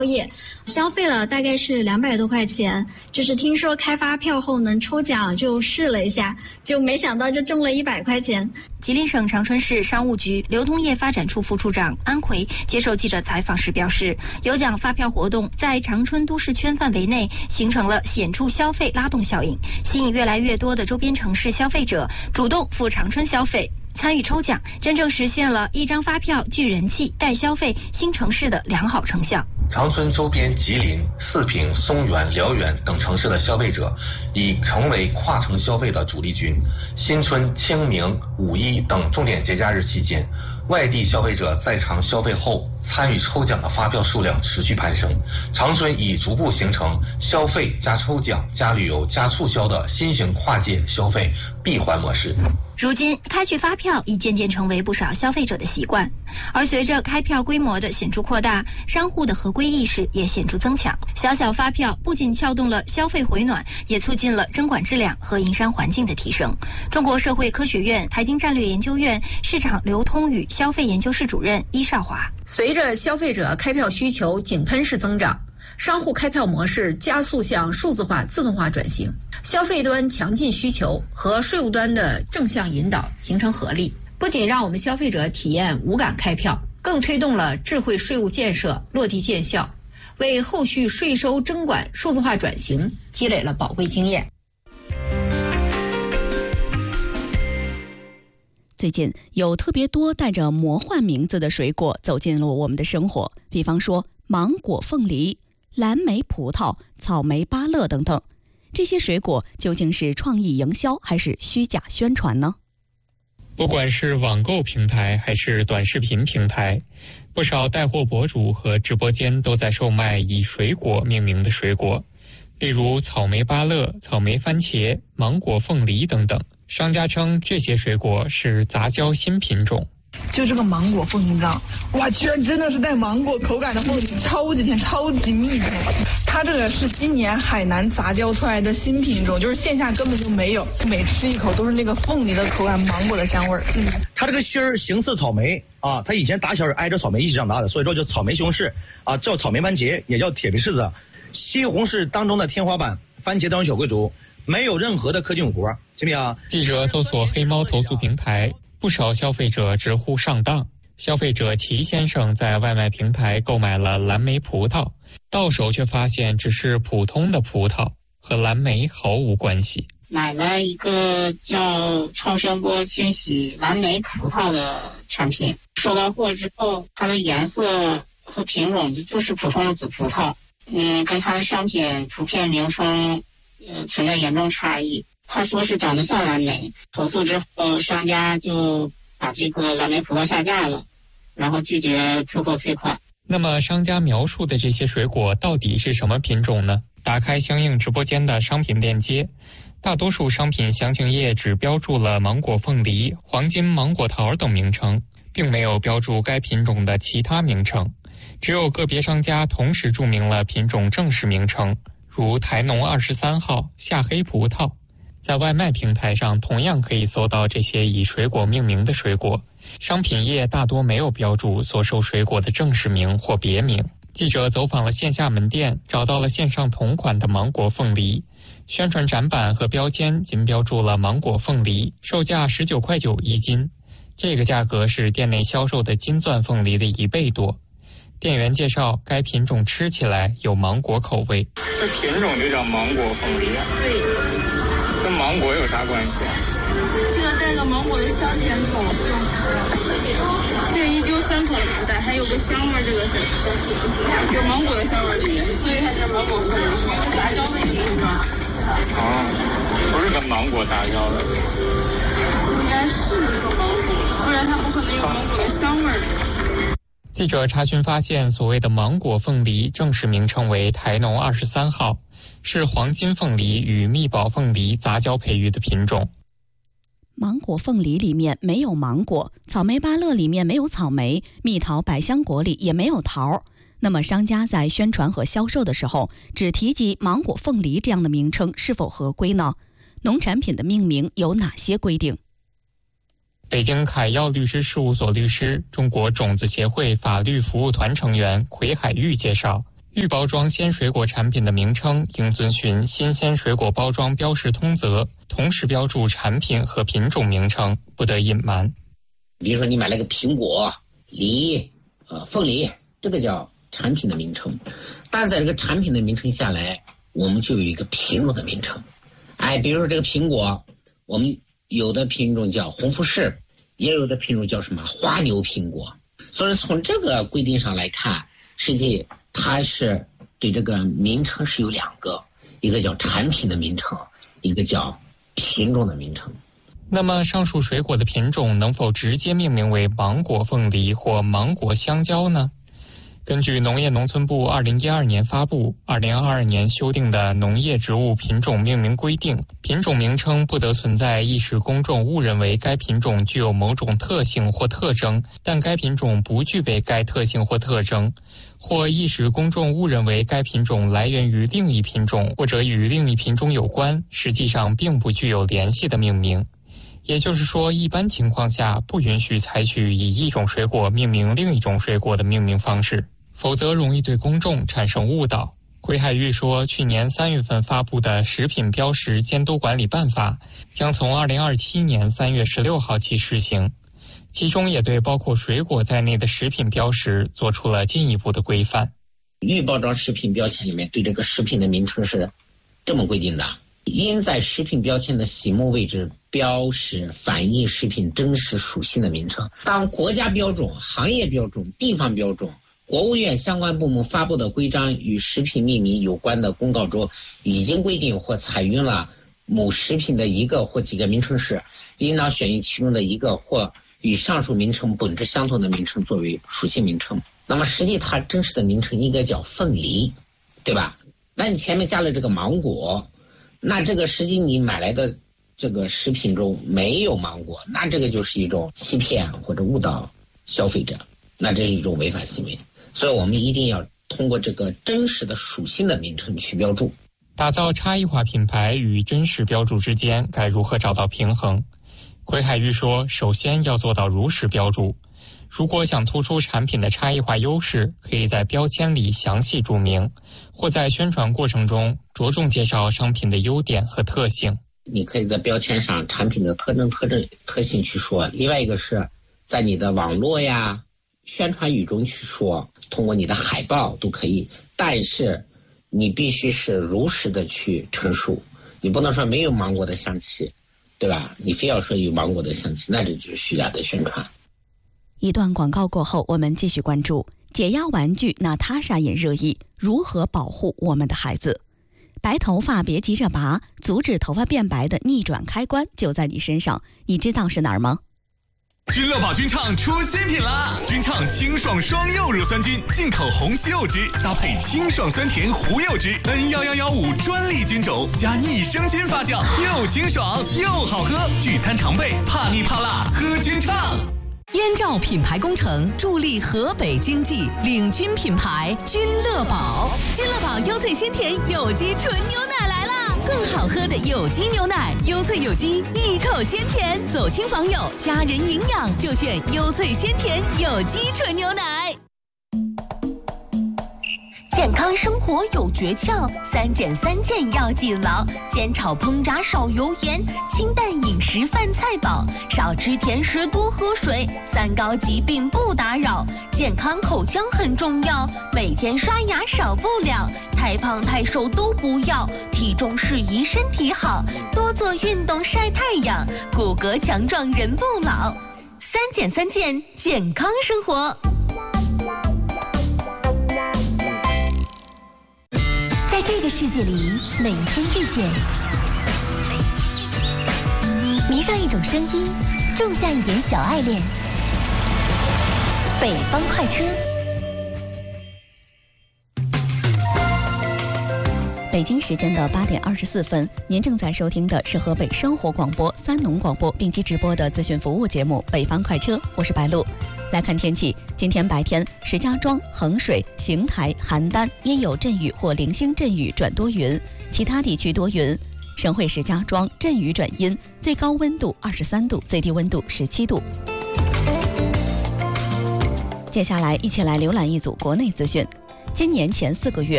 业消费了大概是200多块钱，就是听说开发票后能抽奖，就试了一下，就没想到就中了100块钱。 吉林省长春市商务局流通业发展处副处长安奎接受记者采访时表示，有奖发票活动在长春都市圈范围内形成了显著消费拉动效应，吸引越来越多的周边城市消费者主动赴长春消费。参与抽奖，真正实现了一张发票聚人气、带消费新城市的良好成效。 长春周边吉林、四平、松原、辽源等城市的消费者已成为跨城消费的主力军。新春、清明、五一等重点节假日期间，外地消费者在长消费后参与抽奖的发票数量持续攀升。长春已逐步形成消费加抽奖加旅游加促销的新型跨界消费闭环模式。 如今，开具发票已渐渐成为不少消费者的习惯，而随着开票规模的显著扩大，商户的合规意识也显著增强。小小发票不仅撬动了消费回暖，也促进了征管质量和营商环境的提升。中国社会科学院财经战略研究院市场流通与消费研究室主任伊少华： 随着消费者开票需求井喷式增长，商户开票模式加速向数字化、自动化转型，消费端强劲需求和税务端的正向引导形成合力，不仅让我们消费者体验无感开票，更推动了智慧税务建设落地见效，为后续税收征管数字化转型积累了宝贵经验。 最近有特别多带着魔幻名字的水果走进了我们的生活，比方说芒果、凤梨、蓝莓、葡萄、草莓、芭乐等等，这些水果究竟是创意营销还是虚假宣传呢？ 不管是网购平台还是短视频平台，不少带货博主和直播间都在售卖以水果命名的水果，例如草莓芭乐、草莓番茄、芒果凤梨等等。商家称这些水果是杂交新品种。 就这个芒果凤梨酱，哇，居然真的是带芒果口感的凤梨，超级甜，超级密甜。它这个是今年海南杂交出来的新品种，就是线下根本就没有，每吃一口都是那个凤梨的口感，芒果的香味儿。 它这个芯儿形似草莓啊，它以前打小是挨着草莓一起长大的，所以说叫草莓西红柿啊，叫草莓番茄，也叫铁皮柿子。西红柿当中的天花板，番茄当中小贵族，没有任何的科技五活，行不行？ 记者搜索黑猫投诉平台，不少消费者直呼上当。消费者齐先生在外卖平台购买了蓝莓葡萄，到手却发现只是普通的葡萄，和蓝莓毫无关系。 买了一个叫超声波清洗蓝莓葡萄的产品，收到货之后，它的颜色和品种就是普通的紫葡萄，跟它的商品图片名称存在严重差异。他说是长得像蓝莓，投诉之后，商家就把这个蓝莓葡萄下架了，然后拒绝出货退款。 那么商家描述的这些水果到底是什么品种呢？打开相应直播间的商品链接，大多数商品详情页只标注了芒果凤梨、黄金芒果桃等名称，并没有标注该品种的其他名称。只有个别商家同时注明了品种正式名称，如台农23号、夏黑葡萄。在外卖平台上同样可以搜到这些以水果命名的水果，商品页大多没有标注所售水果的正式名或别名。记者走访了线下门店，找到了线上同款的芒果凤梨，宣传展板和标签仅标注了芒果凤梨，售价19.9块一斤，这个价格是店内销售的金钻凤梨的1倍多。店员介绍，该品种吃起来有芒果口味。 这品种就叫芒果凤梨啊？对。跟芒果有啥关系啊？ 这个带个芒果的香甜口，这一丢酸口不带，还有个香味，这个是有芒果的香味里面，所以它叫芒果凤梨，杂交的一个品种。 不是跟芒果杂交的。 应该是这个芒果，不然它不可能有芒果的香味。 记者查询发现，所谓的芒果凤梨正式名称为台农23号，是黄金凤梨与蜜宝凤梨杂交培育的品种。 芒果凤梨里面没有芒果，草莓芭乐里面没有草莓，蜜桃百香果里也没有桃。那么商家在宣传和销售的时候，只提及芒果凤梨这样的名称是否合规呢？农产品的命名有哪些规定？ 北京凯耀律师事务所律师、中国种子协会法律服务团成员奎海玉介绍， 预包装鲜水果产品的名称应遵循新鲜水果包装标识通则，同时标注产品和品种名称，不得隐瞒。 比如说你买了个苹果、梨、凤梨，这个叫产品的名称。但在这个产品的名称下来，我们就有一个品种的名称。比如说这个苹果，我们有的品种叫红富士，也有的品种叫什么花牛苹果。所以从这个规定上来看，实际它是对这个名称是有两个，一个叫产品的名称，一个叫品种的名称。 那么上述水果的品种能否直接命名为芒果凤梨或芒果香蕉呢？根据农业农村部2012年发布、2022年修订的《农业植物品种命名规定》，品种名称不得存在一时公众误认为该品种具有某种特性或特征，但该品种不具备该特性或特征，或一时公众误认为该品种来源于另一品种或者与另一品种有关，实际上并不具有联系的命名。也就是说，一般情况下不允许采取以一种水果命名另一种水果的命名方式，否则容易对公众产生误导。癸海玉说，去年3月份发布的《食品标识监督管理办法》将从2027年3月16号起施行，其中也对包括水果在内的食品标识做出了进一步的规范。 预包装食品标签里面对这个食品的名称是这么规定的：应在食品标签的醒目位置标识反映食品真实属性的名称。当国家标准、行业标准、地方标准、国务院相关部门发布的规章与食品命名有关的公告中已经规定或采用了某食品的一个或几个名称时，应当选用其中的一个或与上述名称本质相同的名称作为属性名称。那么实际它真实的名称应该叫凤梨，对吧？那你前面加了这个芒果，那这个实际你买来的这个食品中没有芒果，那这个就是一种欺骗或者误导消费者，那这是一种违法行为。所以我们一定要通过这个真实的属性的名称去标注。 打造差异化品牌与真实标注之间该如何找到平衡？癸海玉说，首先要做到如实标注。如果想突出产品的差异化优势，可以在标签里详细注明，或在宣传过程中着重介绍商品的优点和特性。 你可以在标签上产品的特征、特性去说，另外一个是在你的网络呀、宣传语中去说，通过你的海报都可以，但是你必须是如实的去陈述，你不能说没有芒果的香气，对吧？你非要说有芒果的香气，那这就是虚假的宣传。 一段广告过后，我们继续关注解压玩具娜塔莎引热议，如何保护我们的孩子？白头发别急着拔，阻止头发变白的逆转开关就在你身上，你知道是哪儿吗？ 君乐宝君畅出新品啦！君畅清爽双柚乳酸菌，进口红西柚汁搭配清爽酸甜胡柚汁 N1115专利菌种加益生菌发酵，又清爽又好喝，聚餐常备，怕腻怕辣喝君畅。 燕赵品牌工程助力河北经济，领军品牌君乐宝。君乐宝优萃鲜甜有机纯牛奶来啦！更好喝的有机牛奶，优萃有机，一口鲜甜，走亲访友，家人营养就选优萃鲜甜有机纯牛奶。 健康生活有诀窍，3减3件要记牢：煎炒烹炸少油盐，清淡饮食饭菜饱，少吃甜食多喝水，3高疾病不打扰。健康口腔很重要，每天刷牙少不了。太胖太瘦都不要，体重适宜身体好，多做运动晒太阳，骨骼强壮人不老。3减3件健康生活。在这个世界里，每天遇见，迷上一种声音，种下一点小爱恋。北方快车。 北京时间的8点24分，您正在收听的是河北生活广播3农广播并机直播的资讯服务节目《北方快车》，我是白露。来看天气，今天白天，石家庄、衡水、邢台、邯郸阴有阵雨或零星阵雨转多云，其他地区多云。省会石家庄阵雨转阴，最高温度23度，最低温度17度。接下来一起来浏览一组国内资讯。 今年前4个月